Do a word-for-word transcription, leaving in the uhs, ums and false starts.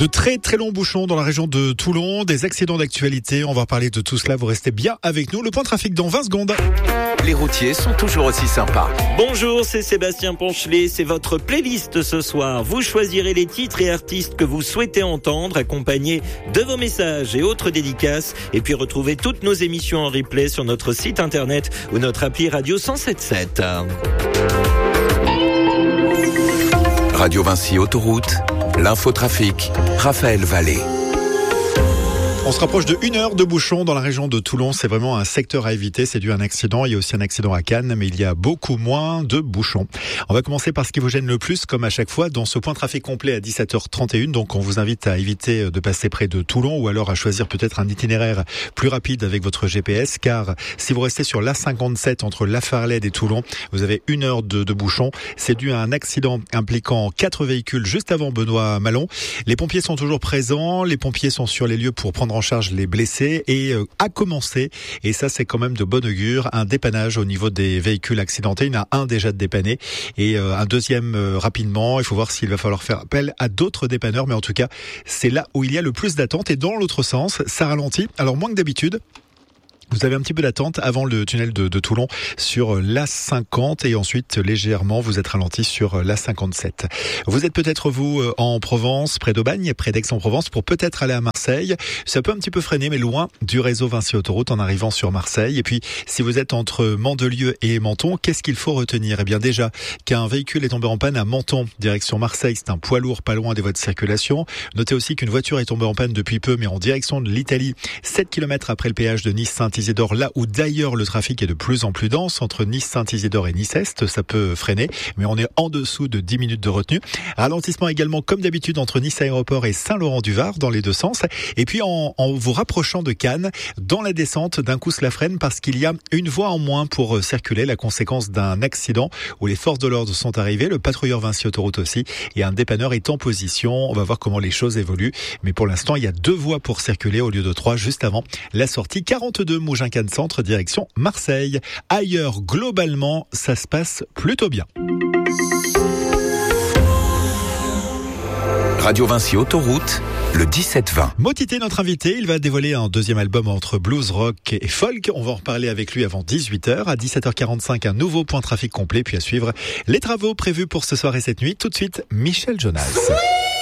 De très très longs bouchons dans la région de Toulon, des accidents d'actualité. On va parler de tout cela. Vous restez bien avec nous. Le point trafic dans vingt secondes. Les routiers sont toujours aussi sympas. Bonjour, c'est Sébastien Ponchelet. C'est votre playlist ce soir. Vous choisirez les titres et artistes que vous souhaitez entendre, accompagnés de vos messages et autres dédicaces. Et puis retrouvez toutes nos émissions en replay sur notre site internet ou notre appli Radio cent sept sept. Radio Vinci Autoroute, l'infotrafic, Raphaël Vallée. On se rapproche de une heure de bouchons dans la région de Toulon. C'est vraiment un secteur à éviter. C'est dû à un accident. Il y a aussi un accident à Cannes, mais il y a beaucoup moins de bouchons. On va commencer par ce qui vous gêne le plus, comme à chaque fois, dans ce point trafic complet à dix-sept heures trente et une. Donc, on vous invite à éviter de passer près de Toulon ou alors à choisir peut-être un itinéraire plus rapide avec votre G P S. Car si vous restez sur l'A cinquante-sept entre La Farlède et Toulon, vous avez une heure de, de bouchons. C'est dû à un accident impliquant quatre véhicules juste avant Benoît Malon. Les pompiers sont toujours présents. Les pompiers sont sur les lieux pour prendre en charge les blessés et euh, a commencé, et ça c'est quand même de bon augure, un dépannage au niveau des véhicules accidentés. Il y en a un déjà de dépanné et euh, un deuxième euh, rapidement. Il faut voir s'il va falloir faire appel à d'autres dépanneurs, mais en tout cas c'est là où il y a le plus d'attente. Et dans l'autre sens, ça ralentit, alors moins que d'habitude. Vous avez un petit peu d'attente avant le tunnel de, de Toulon sur l'A cinquante et ensuite légèrement vous êtes ralenti sur l'A cinquante-sept. Vous êtes peut-être vous en Provence, près d'Aubagne, près d'Aix-en-Provence pour peut-être aller à Marseille. Ça peut un petit peu freiner mais loin du réseau Vinci Autoroute en arrivant sur Marseille. Et puis si vous êtes entre Mandelieu et Menton, qu'est-ce qu'il faut retenir? Eh bien déjà qu'un véhicule est tombé en panne à Menton, direction Marseille. C'est un poids lourd pas loin des voies de circulation. Notez aussi qu'une voiture est tombée en panne depuis peu mais en direction de l'Italie, sept kilomètres après le péage de Nice-Saint-Isidore. Là où d'ailleurs le trafic est de plus en plus dense entre Nice-Saint-Isidore et Nice-Est, ça peut freiner, mais on est en dessous de dix minutes de retenue. Ralentissement également comme d'habitude entre Nice Aéroport et Saint-Laurent-du-Var dans les deux sens. Et puis en, en vous rapprochant de Cannes, dans la descente, d'un coup cela freine parce qu'il y a une voie en moins pour circuler, la conséquence d'un accident où les forces de l'ordre sont arrivées, le patrouilleur Vinci Autoroute aussi, et un dépanneur est en position. On va voir comment les choses évoluent, mais pour l'instant il y a deux voies pour circuler au lieu de trois juste avant la sortie quarante-deux Mougins-Cannes Centre, direction Marseille. Ailleurs, globalement, ça se passe plutôt bien. Radio Vinci Autoroute, le dix-sept vingt. Motité, notre invité, il va dévoiler un deuxième album entre blues, rock et folk. On va en reparler avec lui avant dix-huit heures. À dix-sept heures quarante-cinq, un nouveau point trafic complet, puis à suivre les travaux prévus pour ce soir et cette nuit. Tout de suite, Michel Jonas.